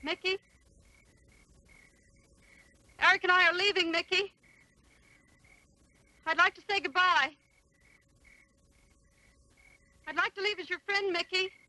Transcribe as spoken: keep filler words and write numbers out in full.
Mickey? Eric and I are leaving, Mickey. I'd like to say goodbye. I'd like to leave as your friend, Mickey.